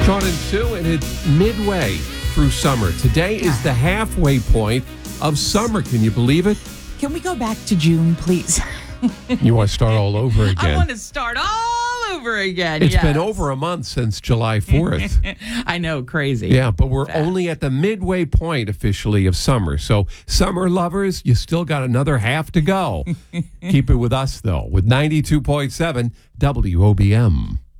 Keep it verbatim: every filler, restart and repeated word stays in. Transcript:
Sean and Sue, and it's midway through summer. Today is the halfway point of summer. Can you believe it? Can we go back to June, please? You want to start all over again? I want to start all over again. It's yes. been over a month since July fourth. I know, crazy. Yeah, but we're only at the midway point officially of summer. So, summer lovers, you still got another half to go. Keep it with us, though, with ninety-two point seven W O B M.